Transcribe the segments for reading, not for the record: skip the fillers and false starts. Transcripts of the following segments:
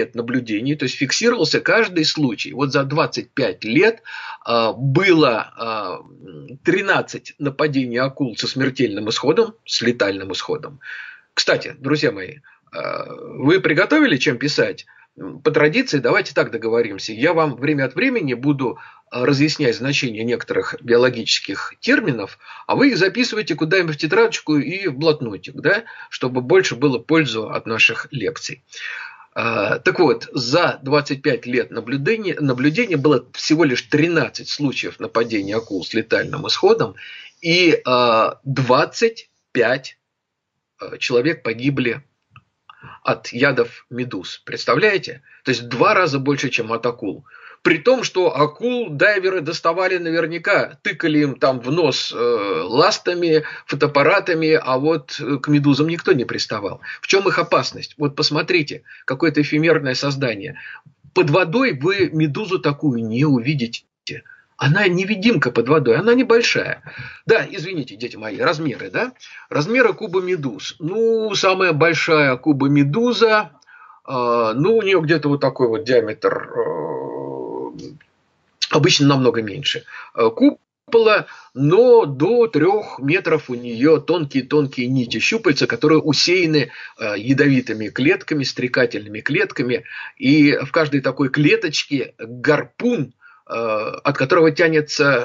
наблюдений, то есть фиксировался каждый случай. Вот за 25 лет было 13 нападений акул со смертельным исходом, с летальным исходом. Кстати, друзья мои, вы приготовили чем писать? По традиции давайте так договоримся. Я вам время от времени буду разъяснять значение некоторых биологических терминов, а вы их записываете куда-нибудь в тетрадочку и в блокнотик, да, чтобы больше было пользу от наших лекций. Так вот, за 25 лет наблюдения было всего лишь 13 случаев нападения акул с летальным исходом, и 25 человек погибли от ядов медуз. Представляете? То есть в 2 раза больше, чем от акул. При том, что акул дайверы доставали наверняка, тыкали им там в нос ластами, фотоаппаратами, а вот к медузам никто не приставал. В чем их опасность? Вот посмотрите, какое-то эфемерное создание. Под водой вы медузу такую не увидите. Она невидимка под водой, она небольшая. Да, извините, дети мои, размеры, да? Размеры кубомедуз. Ну, самая большая кубомедуза, ну, у нее где-то вот такой вот диаметр, обычно намного меньше. Купола, но до 3 метров у нее тонкие-тонкие нити щупальца, которые усеяны ядовитыми клетками, стрекательными клетками. И в каждой такой клеточке гарпун, от которого тянется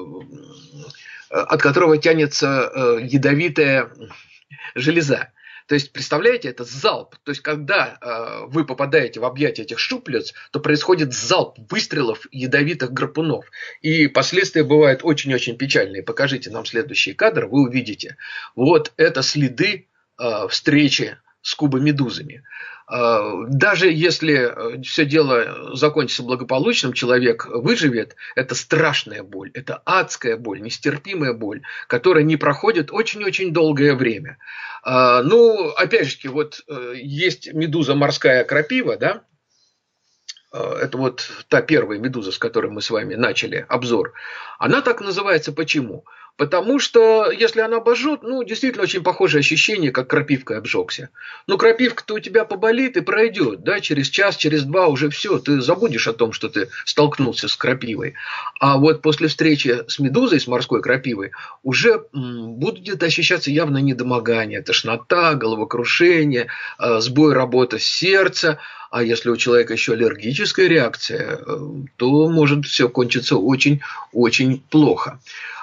ядовитая железа. То есть, представляете, это залп. То есть, когда вы попадаете в объятия этих щупалец, то происходит залп выстрелов ядовитых гарпунов. И последствия бывают очень-очень печальные. Покажите нам следующий кадр, вы увидите. Вот это следы встречи с кубомедузами. Даже если все дело закончится благополучным, человек выживет, это страшная боль, это адская боль, нестерпимая боль, которая не проходит очень-очень долгое время. Ну, опять же, вот есть медуза морская крапива, да? Это вот та первая медуза, с которой мы с вами начали обзор. Она так называется почему? Потому что, если она обожжет, ну, действительно очень похожее ощущение, как крапивкой обжегся. Но крапивка-то у тебя поболит и пройдет, да, через час, через 2 уже все, ты забудешь о том, что ты столкнулся с крапивой. А вот после встречи с медузой, с морской крапивой, уже будет ощущаться явно недомогание, тошнота, головокрушение, сбой работы сердца. А если у человека еще аллергическая реакция, то может все кончиться очень-очень плохо.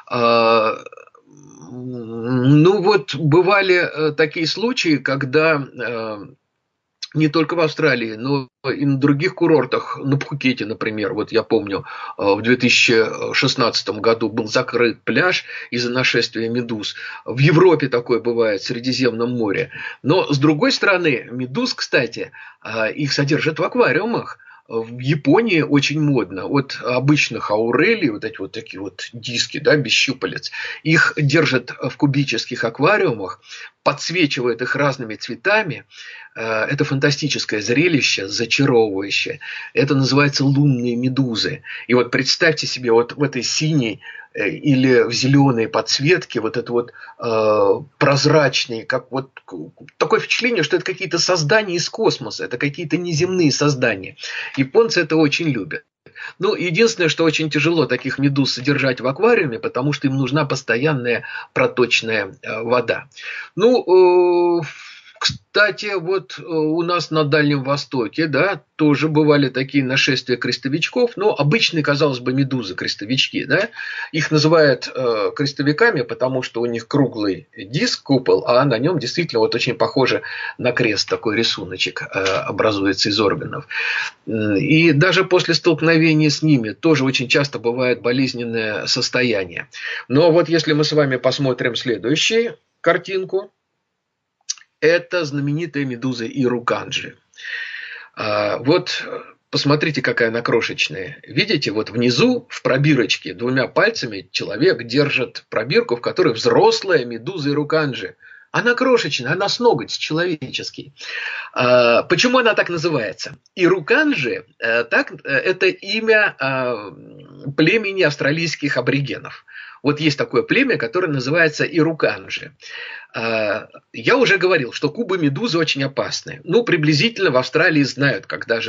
Ну вот бывали такие случаи, когда не только в Австралии, но и на других курортах, на Пхукете, например, вот я помню, в 2016 году был закрыт пляж из-за нашествия медуз. В Европе такое бывает, в Средиземном море. Но, с другой стороны, медуз, кстати, их содержат в аквариумах. В Японии очень модно от обычных аурелий, вот эти вот такие вот диски, да, без щупалец, их держат в кубических аквариумах, подсвечивают их разными цветами. Это фантастическое зрелище, зачаровывающее. Это называется лунные медузы. И вот представьте себе вот в этой синей или в зеленой подсветке вот это вот прозрачный, как вот такое впечатление, что это какие-то создания из космоса, это какие-то неземные создания. Японцы это очень любят. Ну, единственное, что очень тяжело таких медуз содержать в аквариуме, потому что им нужна постоянная проточная вода. Ну, кстати, вот у нас на Дальнем Востоке, да, тоже бывали такие нашествия крестовичков, но обычные, казалось бы, медузы-крестовички, да, их называют крестовиками, потому что у них круглый диск, купол, а на нем действительно вот очень похоже на крест, такой рисуночек образуется из органов. И даже после столкновения с ними тоже очень часто бывает болезненное состояние. Но вот если мы с вами посмотрим следующую картинку, это знаменитая медуза Ируканджи. Вот посмотрите, какая она крошечная. Видите, вот внизу в пробирочке 2 пальцами человек держит пробирку, в которой взрослая медуза Ируканджи. Она крошечная, она с ноготь человеческий. Почему она так называется? Ируканджи это имя племени австралийских аборигенов. Вот есть такое племя, которое называется ируканджи. Я уже говорил, что кубы-медузы очень опасны. Ну, приблизительно в Австралии знают, когда же